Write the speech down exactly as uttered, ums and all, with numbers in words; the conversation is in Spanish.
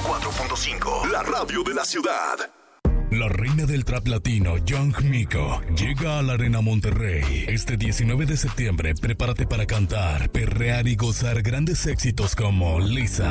cuatro punto cinco, la radio de la ciudad. La reina del trap latino, Young Miko, llega a la Arena Monterrey. Este diecinueve de septiembre, prepárate para cantar, perrear y gozar grandes éxitos como Lisa,